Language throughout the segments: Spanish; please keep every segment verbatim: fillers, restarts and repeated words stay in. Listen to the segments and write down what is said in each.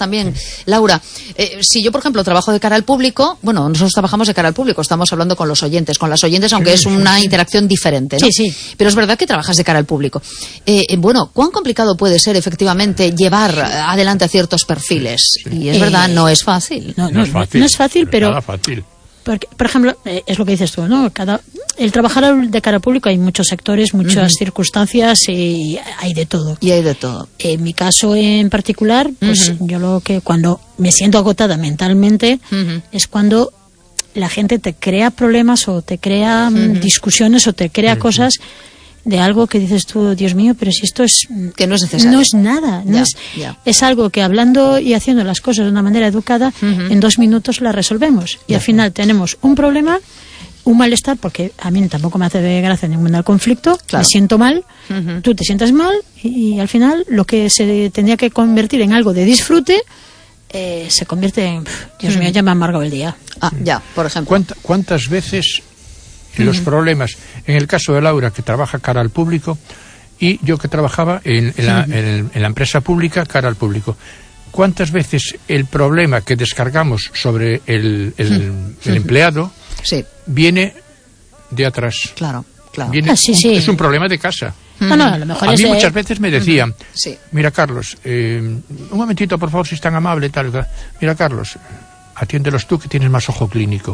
también, Laura. Eh, si yo, por ejemplo, trabajo de cara al público, bueno, nosotros trabajamos de cara al público, estamos hablando con los oyentes, con las oyentes, aunque es una interacción diferente, ¿no? Sí, sí. Pero es verdad que trabajas de cara al público. Eh, eh, bueno, ¿cuán complicado puede ser efectivamente llevar adelante a ciertos perfiles? Y es Eh, verdad, no es fácil. No, no, No es fácil, no es fácil, pero... nada fácil. Porque, por ejemplo, eh, es lo que dices tú, ¿no? Cada, el trabajar al- de cara al público hay muchos sectores, muchas circunstancias y hay de todo. Y hay de todo. En mi caso en particular, pues Ujú. yo lo que cuando me siento agotada mentalmente Ujú. es cuando la gente te crea problemas o te crea mm, discusiones o te crea cosas de algo que dices tú, Dios mío, pero si esto es Que no es necesario. no es nada, no Ya, es, ya. es algo que hablando y haciendo las cosas de una manera educada, Ujú. en dos minutos las resolvemos. Y al final tenemos un problema, un malestar, porque a mí tampoco me hace de gracia ningún conflicto, Claro. me siento mal, Ujú. tú te sientas mal, y, y al final lo que se tendría que convertir en algo de disfrute, eh, se convierte en, pf, Dios mío, ya me ha amargado el día. Ah, ya, por ejemplo. ¿Cuánta- ¿Cuántas veces los problemas, en el caso de Laura, que trabaja cara al público, y yo que trabajaba en, en la, en- en la empresa pública, cara al público, cuántas veces el problema que descargamos sobre el, el- el empleado Sí, viene de atrás? claro, claro. Viene Ah, sí, un- sí. Es un problema de casa. No, no, a lo mejor A es mí de- muchas veces me decían, Sí. mira Carlos, eh, un momentito por favor si es tan amable, tal, tal. Mira Carlos, atiéndelos tú que tienes más ojo clínico.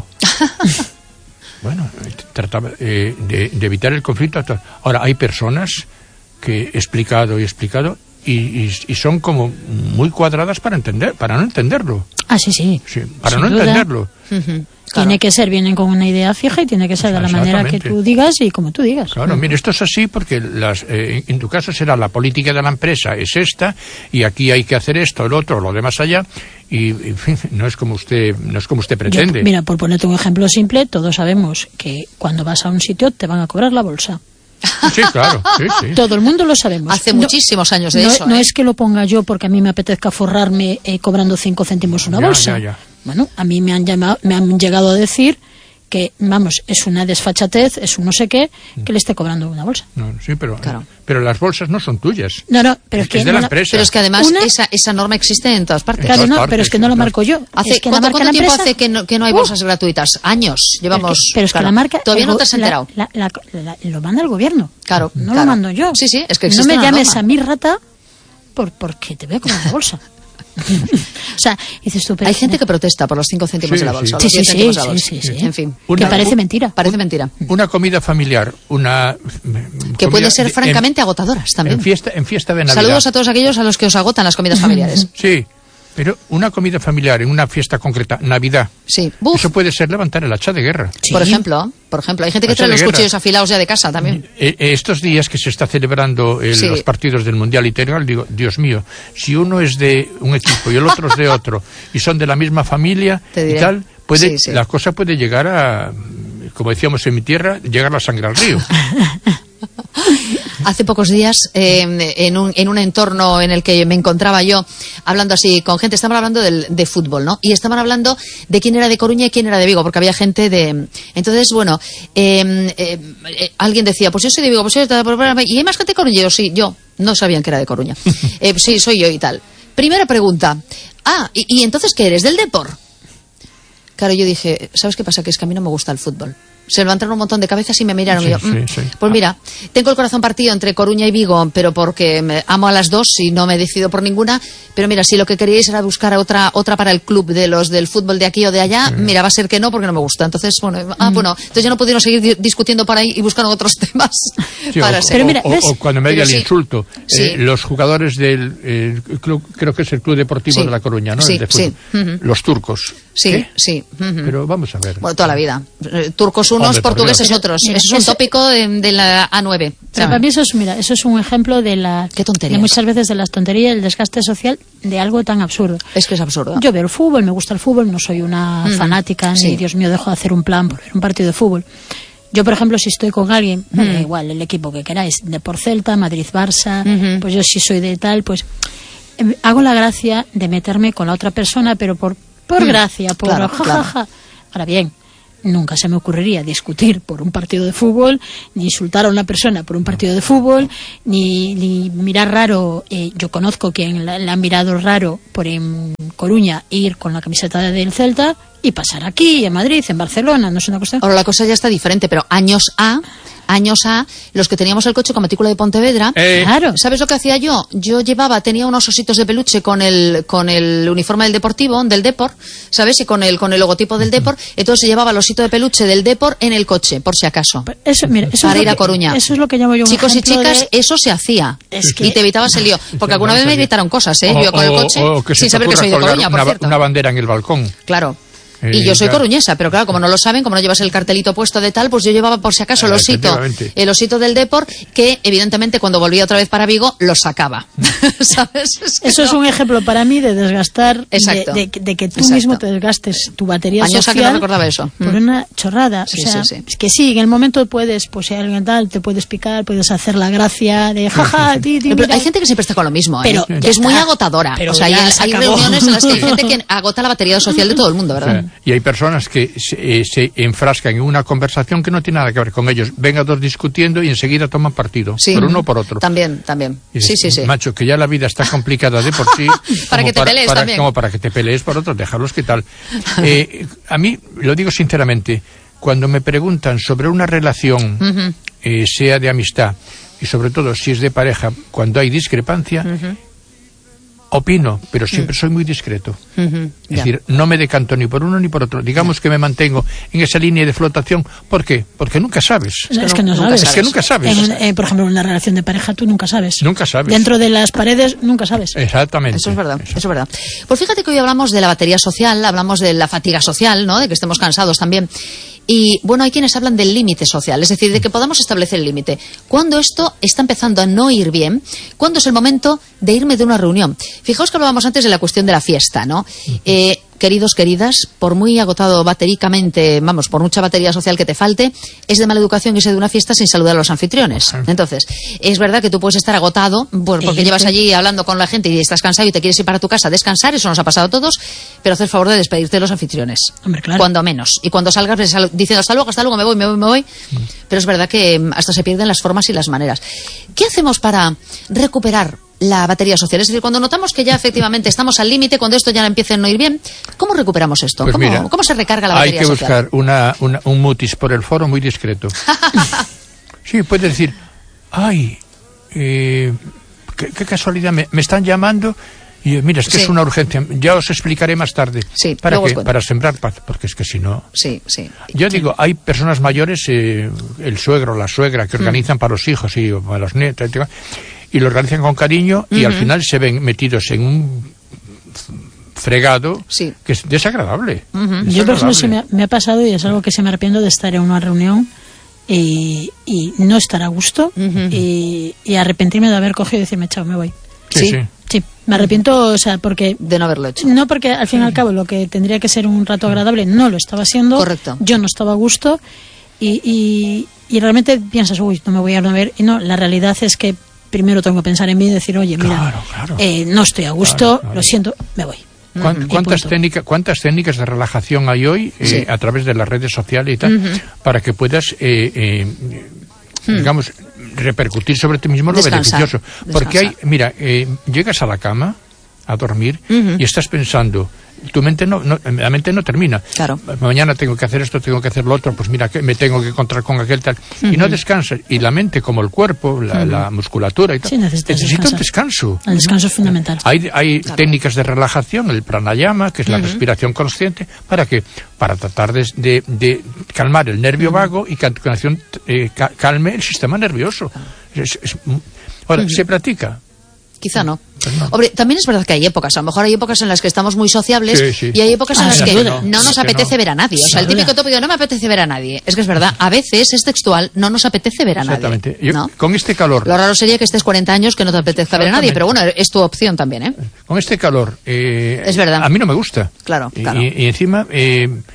Bueno, eh, trataba eh, de, de evitar el conflicto. Ahora, hay personas que he explicado y explicado y, y, y son como muy cuadradas para entender, para no entenderlo. Ah, sí, sí. Sí, para Sin no duda. entenderlo. Ujú. Tiene que ser, vienen con una idea fija y tiene que ser de la manera que Exactamente. tú digas y como tú digas. Claro, mire, esto es así porque las, eh, en tu caso será la política de la empresa, es esta, y aquí hay que hacer esto, el otro, lo demás allá, y en fin, no es como usted, no es como usted Yo, pretende. mira, por ponerte un ejemplo simple, todos sabemos que cuando vas a un sitio te van a cobrar la bolsa. Sí, claro, sí, sí. Todo el mundo lo sabemos. Hace No- muchísimos años de no, eso. no ¿eh? es que lo ponga yo porque a mí me apetezca forrarme eh, cobrando cinco céntimos una Ya, bolsa. ya, ya. Bueno, a mí me han llamado, me han llegado a decir que, vamos, es una desfachatez, es un no sé qué, que le esté cobrando una bolsa. No, sí, pero, Claro. pero las bolsas no son tuyas. No, no, pero Es es que que es de no la la- empresa. Pero es que además Una- esa, esa norma existe en todas partes. Claro, todas no, partes, pero es que no la en todas- marco yo. Hace, es que la ¿Cuánto, marca cuánto la tiempo empresa- hace que no, que no hay Uh, bolsas gratuitas? Años. Llevamos. Pero es que claro. la marca... Todavía el no go- te has la- enterado. la- la- la- lo manda el gobierno. Claro, No claro. lo mando yo. Sí, sí, es que no existe me una llames norma. a mi rata por, porque te voy a cobrar la bolsa. O sea, dices tú... pero- Hay gente que protesta por los cinco céntimos Sí, de la sí. bolsa. o Sí, los sí, diez sí, céntimos de la sí, bolsa. sí, sí. En fin. Que Una- parece un- mentira. Parece mentira. Una comida familiar, una... Que puede ser de- francamente agotadoras en, también. en fiesta, en fiesta de Navidad. Saludos a todos aquellos a los que os agotan las comidas familiares. Sí, pero una comida familiar en una fiesta concreta, Navidad, Sí. Buf, eso puede ser levantar el hacha de guerra. Sí. por ejemplo, por ejemplo, hay gente que Hacha trae de los guerra. cuchillos afilados ya de casa también. Eh, eh, estos días que se está celebrando eh, Sí. los partidos del Mundial Integral, digo, Dios mío, si uno es de un equipo y el otro es de otro, y son de la misma familia Te y diré. tal, puede, Sí, sí. la cosa puede llegar a, como decíamos en mi tierra, llegar la sangre al río. Hace pocos días, eh, en, un, en un entorno en el que me encontraba yo, hablando así con gente, estaban hablando del, de fútbol, ¿no? Y estaban hablando de quién era de Coruña y quién era de Vigo, porque había gente de... Entonces, bueno, eh, eh, eh, alguien decía, pues yo soy de Vigo, pues yo soy de... ¿Y hay más gente de Coruña? Y yo, sí, yo. No sabían que era de Coruña. Eh, sí, soy yo y tal. Primera pregunta. Ah, ¿y, y entonces qué eres? ¿Del Depor? Claro, yo dije, ¿sabes qué pasa? Que es que a mí no me gusta el fútbol. Se levantaron un montón de cabezas y me miraron Sí, y yo, sí, mm, sí. pues mira, tengo el corazón partido entre Coruña y Vigo, pero porque me amo a las dos y no me decido por ninguna. Pero mira, si lo que queríais era buscar a otra otra para el club de los del fútbol de aquí o de allá, mira, va a ser que no, porque no me gusta. Entonces, bueno, ah, bueno, entonces ya no pudieron seguir di- discutiendo por ahí y buscaron otros temas Sí, para o, ser. Pero mira, o- ¿ves? o cuando me Pero diga el sí. insulto, Sí. eh, los jugadores del eh, club, creo que es el Club Deportivo Sí. de La Coruña, ¿no? Sí, El de fútbol. sí. Ujú. Los turcos. Sí, ¿Qué? sí. ujú. Pero vamos a ver. Bueno, toda la vida. Eh, Turcos unos, Hombre, por portugueses Dios. otros. Mira, eso es un eso- tópico de, de la A nueve. O sea, Pero para mí eso es, mira, eso es un ejemplo de la... Qué tonterías. De muchas veces de las tonterías, el desgaste social de algo tan absurdo. es que es absurdo. Yo veo el fútbol, me gusta el fútbol, no soy una Mm, fanática, sí. ni Dios mío, dejo de hacer un plan por ver un partido de fútbol. Yo, por ejemplo, si estoy con alguien, me Mm. da igual el equipo que queráis, de por Celta, Madrid-Barça, Ujú. pues yo si soy de tal, pues eh, hago la gracia de meterme con la otra persona, pero por, por Mm, gracia, por claro, jajaja. claro. Ahora bien, nunca se me ocurriría discutir por un partido de fútbol, ni insultar a una persona por un partido de fútbol, ni, ni mirar raro. Eh, yo conozco quien la, la han mirado raro por en Coruña ir con la camiseta del Celta y pasar aquí, en Madrid, en Barcelona, no es una cosa. Ahora la cosa ya está diferente, pero años A... años A, los que teníamos el coche con matrícula de Pontevedra, eh. claro, ¿sabes lo que hacía yo? Yo llevaba, tenía unos ositos de peluche con el con el uniforme del Deportivo, del Depor, ¿sabes? Y con el con el logotipo del Depor, entonces llevaba el osito de peluche del Depor en el coche, por si acaso. Eso, mira, eso para es ir a que, Coruña. Eso es lo que llamo yo un Chicos y chicas, de... eso se hacía. Es que... Y te evitabas el lío. Porque alguna vez me gritaron cosas, ¿eh? O, yo con el coche, o, o que sin saber que soy de Coruña, por una, cierto. una bandera en el balcón. Claro. Eh, y yo soy claro. coruñesa, pero claro, como no lo saben, como no llevas el cartelito puesto de tal, pues yo llevaba por si acaso el Ah, osito, el osito del Depor, que evidentemente cuando volvía otra vez para Vigo, lo sacaba. ¿Sabes? Es que Eso no. es un ejemplo para mí de desgastar, Exacto. de, de, de que tú Exacto. mismo te desgastes tu batería Años social a que no recordaba eso. por Mm. una chorrada. Sí, o sea, sí, sí. es que sí, en el momento puedes, pues si hay alguien tal, te puedes picar, puedes hacer la gracia de jaja, ti, ti, Pero mira. hay gente que siempre está con lo mismo, ¿eh? Pero que ya es muy está. agotadora. Pero o sea, hay, ya se hay acabó. reuniones en las que hay gente que agota la batería social de todo el mundo, ¿verdad? O sea, y hay personas que se, eh, se enfrascan en una conversación que no tiene nada que ver con ellos. Ven a dos discutiendo y enseguida toman partido, Sí. por uno o por otro. También, también. Y Sí, dices, sí, sí. Macho, que ya la vida está complicada de por sí. Para como que te pelees para, también. Como para que te pelees por otros, déjalos que tal. Eh, a mí, lo digo sinceramente, cuando me preguntan sobre una relación, Ujú. eh, sea de amistad, y sobre todo si es de pareja, cuando hay discrepancia, Ujú. opino, pero siempre soy muy discreto. Ujú. Es Ya. decir, no me decanto ni por uno ni por otro. Digamos que me mantengo en esa línea de flotación. ¿Por qué? Porque nunca sabes. Es, que que no- no nunca sabes. Es que nunca sabes. En, eh, por ejemplo, en una relación de pareja tú nunca sabes. Nunca sabes. Dentro de las paredes nunca sabes. Exactamente. Eso es verdad, Eso. eso es verdad. Pues fíjate que hoy hablamos de la batería social, hablamos de la fatiga social, ¿no? De que estemos cansados también. Y bueno, hay quienes hablan del límite social, es decir, de que podamos establecer el límite. Cuando esto está empezando a no ir bien, ¿cuándo es el momento de irme de una reunión? Fijaos que hablábamos antes de la cuestión de la fiesta, ¿no? Eh, queridos, queridas, por muy agotado batericamente, vamos, por mucha batería social que te falte, es de mala educación irse de una fiesta sin saludar a los anfitriones. Entonces, es verdad que tú puedes estar agotado, pues, porque Eh, llevas sí. allí hablando con la gente y estás cansado y te quieres ir para tu casa a descansar, eso nos ha pasado a todos, pero haz el favor de despedirte de los anfitriones. Hombre, claro. Cuando menos. Y cuando salgas ves al- diciendo hasta luego, hasta luego, me voy, me voy, me voy. Pero es verdad que mm, hasta se pierden las formas y las maneras. ¿Qué hacemos para recuperar la batería social? Es decir, cuando notamos que ya efectivamente estamos al límite, cuando esto ya empieza a no ir bien, ¿cómo recuperamos esto? Pues ¿Cómo, mira, ¿Cómo se recarga la hay batería que social? buscar una, una- un mutis por el foro muy discreto. Sí, puedes decir, ay, eh, qué, qué casualidad, me, me están llamando y eh, mira, es que Sí. es una urgencia, ya os explicaré más tarde. Sí, ¿Para luego qué? os cuento. Para sembrar paz, porque es que si no... Sí, sí. Yo digo, hay personas mayores, eh, el suegro, la suegra, que organizan para los hijos y para los nietos, etcétera, y lo organizan con cariño y al final se ven metidos en un fregado Sí. que es desagradable. Yo, por ejemplo, sí me, Desagradable. ha- me ha pasado y es algo que se me arrepiento de estar en una reunión y, y no estar a gusto y, y arrepentirme de haber cogido y decirme, chao, me voy. Sí, Sí. sí. Sí, me arrepiento, o sea, porque... De no haberlo hecho. No porque al fin y al cabo lo que tendría que ser un rato agradable no lo estaba siendo. Correcto. Yo no estaba a gusto y, y, y realmente piensas, uy, no me voy a ver. Y no, la realidad es que primero tengo que pensar en mí y decir, oye, mira, Claro, claro. eh, no estoy a gusto, Claro, claro. lo siento, me voy. ¿Cuán- Y ¿Cuántas, punto. técnicas, ¿Cuántas técnicas de relajación hay hoy eh, Sí. a través de las redes sociales y tal para que puedas, eh, eh, digamos, repercutir sobre ti mismo lo Descansar, beneficioso? Porque hay, descansar. mira, eh, llegas a la cama a dormir Ujú. y estás pensando, tu mente no, no, la mente no termina. Claro. Mañana tengo que hacer esto, tengo que hacer lo otro, pues mira, que me tengo que encontrar con aquel tal. Y no descansas. Y la mente, como el cuerpo, la, la musculatura y tal, Sí, necesitas necesita un descansar. descanso. El descanso es fundamental. Hay, hay técnicas de relajación, el pranayama, que es la respiración consciente, ¿para qué? Para tratar de, de- de calmar el nervio vago y que a continuación eh, ca- calme el sistema nervioso. Es- es- ahora, ¿se practica? Quizá no. Pues no. Hombre, también es verdad que hay épocas. A lo mejor hay épocas en las que estamos muy sociables Sí, sí. y hay épocas en Ah, las sin que duda. no nos Es que apetece no. ver a nadie. O sea, el Sin duda. típico tópico, no me apetece ver a nadie. Es que es verdad, a veces es textual, no nos apetece ver a nadie. Exactamente. Yo- ¿no? Con este calor, Lo raro sería que estés cuarenta años que no te apetezca ver a nadie, pero bueno, es tu opción también, ¿eh? con este calor, eh, Es verdad. a mí no me gusta. Claro, Y- claro. Y, y encima, eh,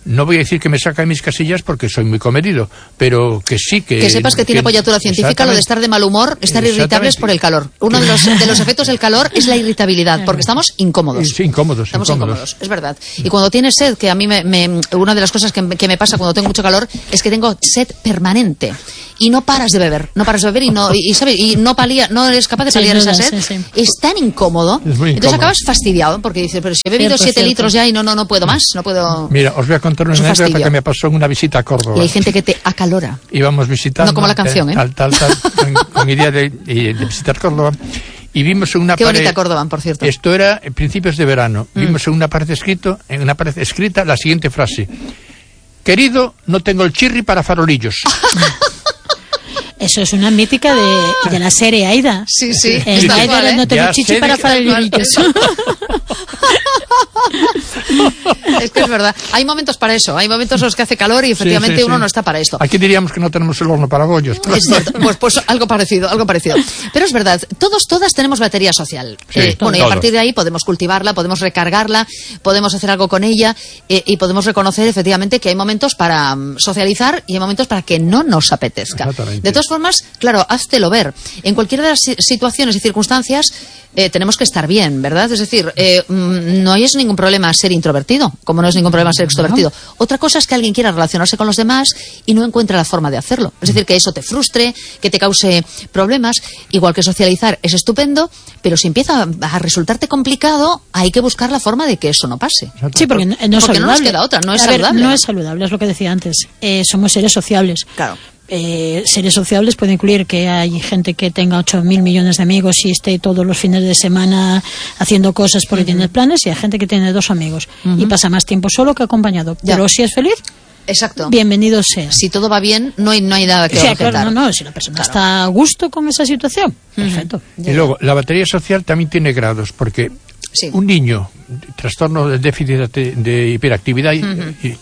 no voy a decir que me saca de mis casillas porque soy muy comedido, pero que sí que... Que sepas que tiene apoyatura científica lo de estar de mal humor, estar irritables por el calor. Uno de los, de los efectos del calor es la irritabilidad, porque estamos incómodos. Sí, incómodos, estamos incómodos. incómodos, es verdad. Y cuando tienes sed, que a mí me, me, una de las cosas que, que me pasa cuando tengo mucho calor es que tengo sed permanente. Y no paras de beber, no paras de beber y no, y, y, ¿sabes? y no palía, no eres capaz de paliar esa sed. Sí, sí. Es tan incómodo. Es muy incómodo. Entonces acabas fastidiado porque dices, pero si he bebido siete litros ya y no, no, no puedo más, no puedo... Mira, os voy a contar una anécdota que me pasó en una visita a Córdoba. Y hay gente que te acalora. Íbamos visitando... No como la canción, ¿eh? Tal, tal, tal, con, con idea de, de visitar Córdoba. Y vimos en una Qué pared... bonita Córdoba, por cierto. Esto era en principios de verano. Mm. Vimos en una pared escrito, en una pared escrita la siguiente frase. Querido, no tengo el chirri para farolillos. Eso es una mítica de, de la serie Aida. Sí, sí. En Aida era no tengo chichi para farolillos. Es que es verdad. Hay momentos para eso. Hay momentos en los que hace calor y efectivamente sí, sí, uno sí. no está para esto. Aquí diríamos que no tenemos el horno para bollos. Es cierto. Pues, pues algo parecido, algo parecido. Pero es verdad. Todos, todas tenemos batería social. Sí, eh, bueno, y a todos. partir de ahí podemos cultivarla, podemos recargarla, podemos hacer algo con ella eh, y podemos reconocer efectivamente que hay momentos para um, socializar y hay momentos para que no nos apetezca. De todas formas, claro, háztelo ver. En cualquiera de las situaciones y circunstancias eh, tenemos que estar bien, ¿verdad? Es decir, eh, no es ningún problema ser introvertido, como no es ningún problema ser extrovertido. No. Otra cosa es que alguien quiera relacionarse con los demás y no encuentre la forma de hacerlo. Es decir, que eso te frustre, que te cause problemas. Igual que socializar es estupendo, pero si empieza a resultarte complicado, hay que buscar la forma de que eso no pase. Sí, porque no, no es porque saludable. no nos queda otra, no es a ver, saludable. No, no es saludable, es lo que decía antes. Eh, somos seres sociables. Claro. Eh, seres sociables puede incluir que hay gente que tenga ocho mil millones de amigos y esté todos los fines de semana haciendo cosas porque uh-huh. tiene planes, y hay gente que tiene dos amigos uh-huh. y pasa más tiempo solo que acompañado. Ya. Pero si es feliz, exacto, bienvenido sea. Si todo va bien, no hay, no hay nada que sí, objetar. Claro, no, no, si la persona claro. está a gusto con esa situación, uh-huh. perfecto. Y ya. Luego, la batería social también tiene grados, porque sí. un niño, trastorno del déficit de, de hiperactividad, uh-huh. y,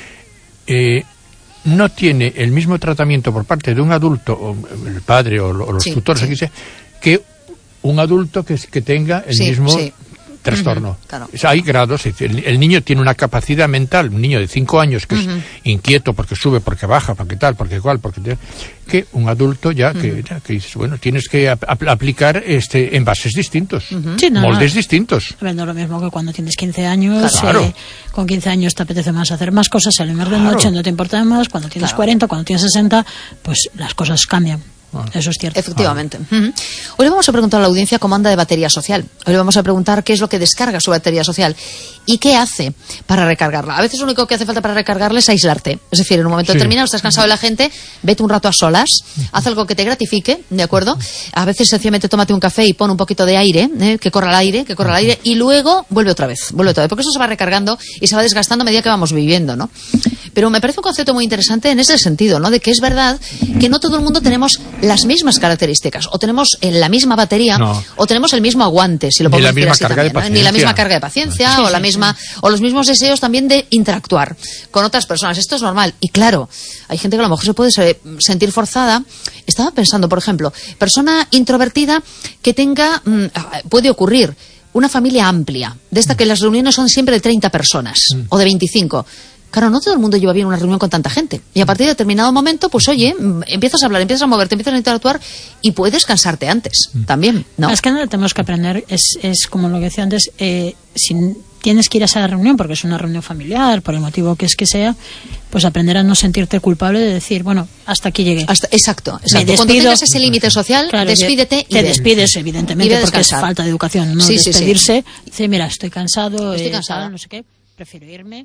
eh, no tiene el mismo tratamiento por parte de un adulto, o el padre o, o los sí, tutores, sí. Sea, que un adulto que, que tenga el sí, mismo sí. trastorno. Uh-huh, claro. O sea, hay grados. El, el niño tiene una capacidad mental, un niño de cinco años que uh-huh. es inquieto porque sube, porque baja, porque tal, porque cual, porque que un adulto ya uh-huh. que, ya, que dices, bueno, tienes que ap- aplicar este envases distintos, uh-huh. sí, no, moldes no. distintos. A ver, no es lo mismo que cuando tienes quince años, claro. eh, con quince años te apetece más hacer más cosas, salir más de claro. noche, no te importa más, cuando tienes claro. cuarenta, cuando tienes sesenta, pues las cosas cambian. Ah. Eso es cierto. Efectivamente. Ah. Uh-huh. Hoy le vamos a preguntar a la audiencia cómo anda de batería social. Hoy le vamos a preguntar qué es lo que descarga su batería social y qué hace para recargarla. A veces lo único que hace falta para recargarla es aislarte. Es decir, en un momento sí. determinado estás cansado de la gente, vete un rato a solas, uh-huh. haz algo que te gratifique, ¿de acuerdo? A veces sencillamente tómate un café y pon un poquito de aire, ¿eh? que corra el aire, que corra el aire, y luego vuelve otra vez, vuelve otra vez, porque eso se va recargando y se va desgastando a medida que vamos viviendo, ¿no? Pero me parece un concepto muy interesante en ese sentido, ¿no? De que es verdad que no todo el mundo tenemos las mismas características, o tenemos la misma batería, no. o tenemos el mismo aguante, si lo podemos decir así también, ¿no? Ni la misma carga de paciencia, sí, o la sí, misma, sí. o los mismos deseos también de interactuar con otras personas. Esto es normal. Y claro, hay gente que a lo mejor se puede sentir forzada. Estaba pensando, por ejemplo, persona introvertida que tenga, puede ocurrir, una familia amplia, de esta que las reuniones son siempre de treinta personas, mm. o de veinticinco. Claro, no todo el mundo lleva bien una reunión con tanta gente. Y a partir de determinado momento, pues oye, empiezas a hablar, empiezas a moverte, empiezas a interactuar y puedes cansarte antes también, ¿no? Más que nada tenemos que aprender, es, es como lo que decía antes, eh, si tienes que ir a esa reunión porque es una reunión familiar, por el motivo que es que sea, pues aprender a no sentirte culpable de decir, bueno, hasta aquí llegué. Hasta, exacto, exacto. Cuando tengas ese límite social, claro, despídete y te despides, evidentemente, y porque es falta de educación, ¿no? Sí, despedirse, sí, sí. Decir, mira, estoy cansado, estoy eh, cansada, tal, no sé qué, prefiero irme.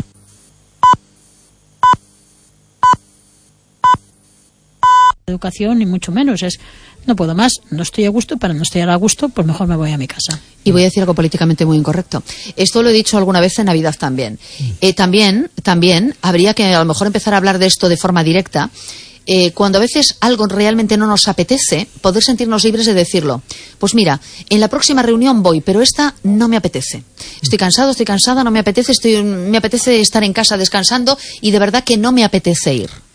Educación ni mucho menos, es no puedo más, no estoy a gusto, para no estar a gusto, pues mejor me voy a mi casa. Y voy a decir algo políticamente muy incorrecto. Esto lo he dicho alguna vez en Navidad también. Eh, también, también habría que a lo mejor empezar a hablar de esto de forma directa. Eh, cuando a veces algo realmente no nos apetece, poder sentirnos libres de decirlo. Pues mira, en la próxima reunión voy, pero esta no me apetece. Estoy cansado, estoy cansada, no me apetece, estoy, me apetece estar en casa descansando y de verdad que no me apetece ir.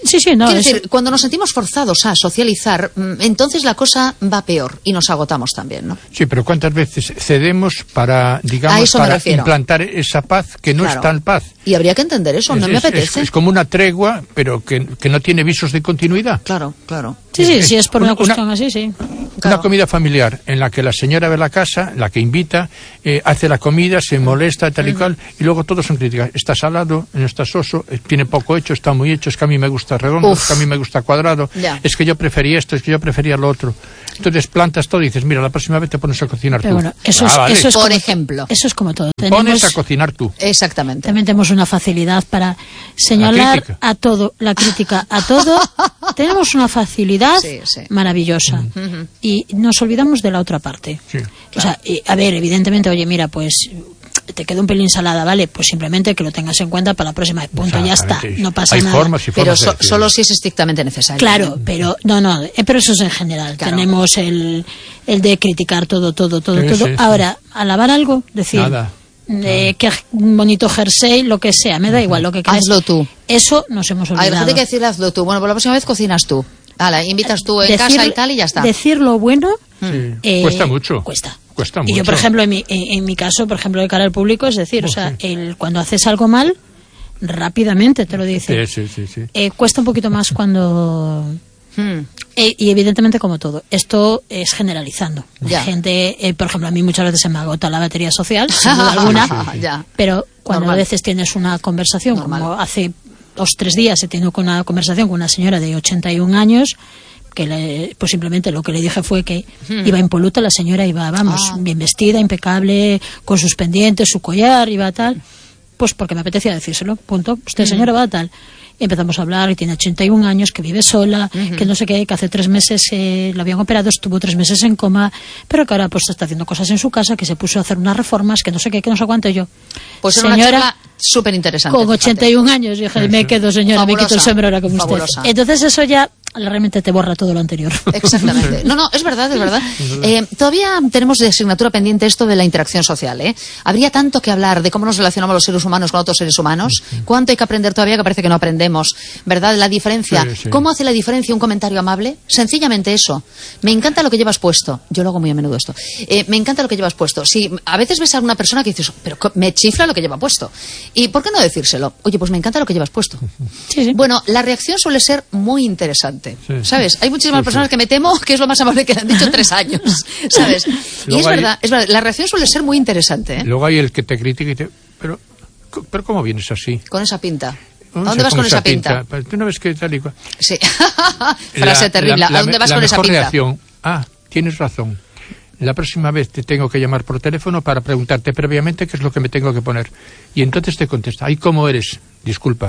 Sí, sí, no. Quiero eso... decir, cuando nos sentimos forzados a socializar, entonces la cosa va peor y nos agotamos también, ¿no? Sí, pero ¿cuántas veces cedemos para, digamos, para implantar esa paz que no claro. es tal paz? Y habría que entender eso, es, no me apetece. Es, es como una tregua, pero que, que no tiene visos de continuidad. Claro, claro. Sí, sí, sí, es por una, una cuestión así, sí. Claro. Una comida familiar en la que la señora ve la casa, la que invita, eh, hace la comida, se molesta, tal y uh-huh. cual, y luego todos son críticas. Está salado, no está soso, tiene poco hecho, está muy hecho, es que a mí me gusta redondo, Uf. es que a mí me gusta cuadrado, ya. es que yo prefería esto, es que yo prefería lo otro. Entonces plantas todo y dices, mira, la próxima vez te pones a cocinar Pero tú. Bueno, eso, ah, es, vale. eso es por como, ejemplo. Eso es como todo. Tenemos, pones a cocinar tú. Exactamente. También tenemos una facilidad para señalar a todo, la crítica a todo. Tenemos una facilidad sí, sí. maravillosa. Uh-huh. Y nos olvidamos de la otra parte. Sí, o claro. sea, y, a ver, evidentemente, oye, mira, pues te quedó un pelín salada, ¿vale? Pues simplemente que lo tengas en cuenta para la próxima. Punto, ya está. No pasa Hay nada. Formas y formas pero so, solo si es estrictamente necesario. Claro, pero no, no, pero eso es en general. Claro. Tenemos el, el de criticar todo, todo, todo, sí, todo. Sí, Ahora, sí. alabar algo, decir... Nada. Eh, qué bonito jersey, lo que sea, me da igual lo que quieras. Hazlo tú. Eso nos hemos olvidado. Hay gente que decir hazlo tú. Bueno, pues la próxima vez cocinas tú. Ala, invitas tú en decir, casa y tal y ya está. Decir lo bueno sí. eh, cuesta mucho. Cuesta. Cuesta mucho. Y yo, por ejemplo, en mi, en, en mi caso, por ejemplo, de cara al público, es decir, oh, o sea, sí. el, cuando haces algo mal, rápidamente te lo dicen. Sí, sí, sí, sí. Eh, cuesta un poquito más cuando... Hmm. Eh, y evidentemente, como todo, esto es generalizando. La gente, eh, por ejemplo, a mí muchas veces se me agota la batería social, sin duda alguna, sí, sí. pero cuando Normal. a veces tienes una conversación, Normal. como hace dos tres días he tenido una conversación con una señora de ochenta y un años, que le, pues simplemente lo que le dije fue que hmm. iba impoluta, la señora iba, vamos, ah. bien vestida, impecable, con sus pendientes, su collar, iba tal, pues porque me apetecía decírselo, punto. Usted, hmm. señora, va tal. Empezamos a hablar, y tiene ochenta y un años, que vive sola, uh-huh. que no sé qué, que hace tres meses eh, la habían operado, estuvo tres meses en coma, pero que ahora pues está haciendo cosas en su casa, que se puso a hacer unas reformas, que no sé qué, que no sé cuánto. Yo, pues señora, era una charla súper interesante. Con ochenta y un años, dije, sí, me sí. quedo, señora, Fabulosa. me quito el sombrero ahora como Fabulosa. usted. Entonces eso ya realmente te borra todo lo anterior. Exactamente. No, no, es verdad, es verdad. Eh, todavía tenemos de asignatura pendiente esto de la interacción social, ¿eh? Habría tanto que hablar de cómo nos relacionamos los seres humanos con otros seres humanos, uh-huh. cuánto hay que aprender todavía que parece que no aprendemos, ¿verdad? La diferencia. Sí, sí. ¿Cómo hace la diferencia un comentario amable? Sencillamente eso. Me encanta lo que llevas puesto. Yo lo hago muy a menudo esto. Eh, me encanta lo que llevas puesto. Si a veces ves a alguna persona que dices, pero me chifla lo que lleva puesto. ¿Y por qué no decírselo? Oye, pues me encanta lo que llevas puesto. Sí, sí. Bueno, la reacción suele ser muy interesante. Sí. ¿Sabes? Hay muchísimas sí, personas sí. que me temo que es lo más amable que le han dicho en tres años. ¿Sabes? Y es, hay... verdad, es verdad, la reacción suele ser muy interesante. ¿eh? Luego hay el que te critica y te... Pero, pero ¿cómo vienes así? Con esa pinta. ¿A dónde vas con esa pinta? pinta? ¿Tú no ves que tal y cual? Sí. Frase la, terrible. La, la, ¿A dónde vas la con esa pinta? Reacción. Ah, tienes razón. La próxima vez te tengo que llamar por teléfono para preguntarte previamente qué es lo que me tengo que poner. Y entonces te contesta, ay, ¿cómo eres? Disculpa.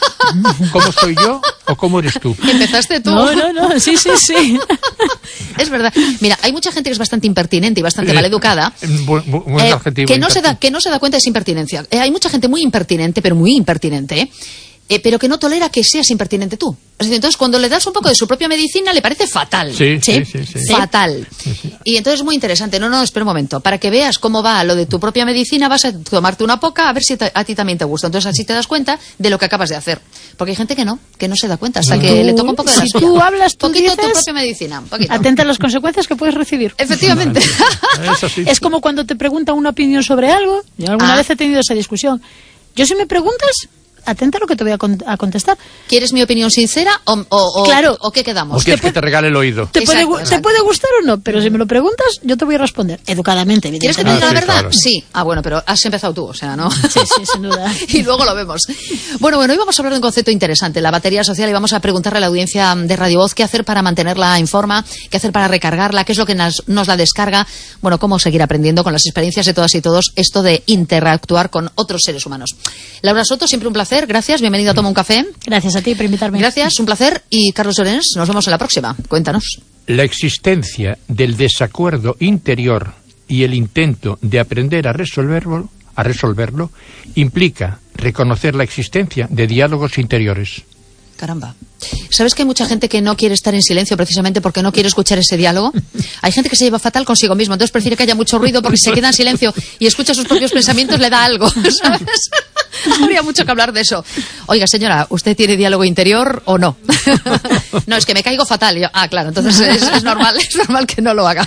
¿Cómo soy yo o cómo eres tú? Empezaste tú. No, no, no, sí, sí, sí. Es verdad. Mira, hay mucha gente que es bastante impertinente y bastante eh, maleducada. Buen, buen eh, adjetivo, que, no se da, que no se da cuenta de esa impertinencia. Eh, hay mucha gente muy impertinente, pero muy impertinente, ¿eh? Eh, pero que no tolera que seas impertinente tú. Entonces, cuando le das un poco de su propia medicina, le parece fatal. Sí, sí, sí. sí, sí. Fatal. Sí, sí. Y entonces es muy interesante. No, no, espera un momento. Para que veas cómo va lo de tu propia medicina, vas a tomarte una poca a ver si a ti también te gusta. Entonces, así te das cuenta de lo que acabas de hacer. Porque hay gente que no, que no se da cuenta hasta no. que le toca un poco de la Si suya. tú hablas, tú poquito dices, tu propia medicina. Un poquito. Atenta a las consecuencias que puedes recibir. Efectivamente. Es, así. Es como cuando te preguntan una opinión sobre algo. Yo alguna ah. vez he tenido esa discusión. Yo, si me preguntas, atenta a lo que te voy a, con- a contestar. ¿Quieres mi opinión sincera o, o, claro. o, o qué quedamos? O quieres que te regale el oído. Te, exacto, puede, exacto. te puede gustar o no, pero si me lo preguntas, yo te voy a responder educadamente, ¿Quieres que te evidentemente. diga la Ah, sí, verdad? claro. Sí. Ah, bueno, pero has empezado tú, o sea, ¿no? Sí, sí, sin duda. Y luego lo vemos. Bueno, bueno, hoy vamos a hablar de un concepto interesante, la batería social, y vamos a preguntarle a la audiencia de Radio Voz qué hacer para mantenerla en forma, qué hacer para recargarla, qué es lo que nos, nos la descarga, bueno, cómo seguir aprendiendo con las experiencias de todas y todos esto de interactuar con otros seres humanos. Laura Soto, siempre un placer, gracias, bienvenido a Toma un Café. Gracias a ti por invitarme. Gracias, un placer. Y Carlos Llorens, nos vemos en la próxima. Cuéntanos. La existencia del desacuerdo interior y el intento de aprender a resolverlo, a resolverlo implica reconocer la existencia de diálogos interiores. Caramba. ¿Sabes que hay mucha gente que no quiere estar en silencio precisamente porque no quiere escuchar ese diálogo? Hay gente que se lleva fatal consigo mismo, entonces prefiere que haya mucho ruido porque si se queda en silencio y escucha sus propios pensamientos le da algo, ¿sabes? Habría mucho que hablar de eso. Oiga, señora, ¿usted tiene diálogo interior o no? No, es que me caigo fatal. Yo, ah, claro, entonces es, es normal, es normal que no lo haga.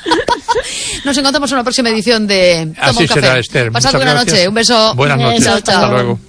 Nos encontramos en una próxima edición de Toma Así un Café. será, Esther. Pasad Muchas buena gracias. noche. Un beso. Buenas noches. Chao, chao. Hasta luego.